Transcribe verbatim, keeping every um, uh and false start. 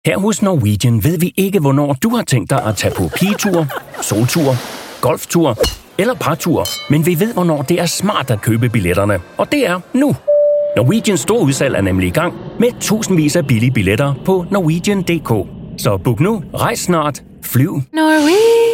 Her hos Norwegian ved vi ikke, hvornår du har tænkt dig at tage på pigetur, soltur, golftur eller partur, men vi ved, hvornår det er smart at købe billetterne, og det er nu. Norwegians store udsalg er nemlig i gang med tusindvis af billige billetter på norwegian punktum d k. Så book nu, rejs snart, flyv. Norwegian.